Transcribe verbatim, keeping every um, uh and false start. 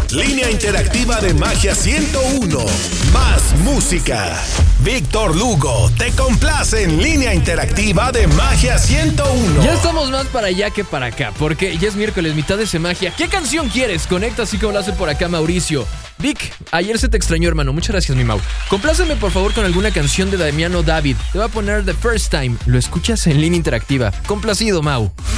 Línea interactiva de Magia ciento uno. Más música. Víctor Lugo te complace en Línea interactiva de Magia ciento uno. Ya estamos más para allá que para acá, porque ya es miércoles, mitad de Magia. ¿Qué canción quieres? Conecta así como lo hace por acá Mauricio. Vic, ayer se te extrañó, hermano. Muchas gracias, mi Mau. Compláceme, por favor, con alguna canción de Damiano David. Te voy a poner The First Time. Lo escuchas en Línea interactiva. Complacido, Mau.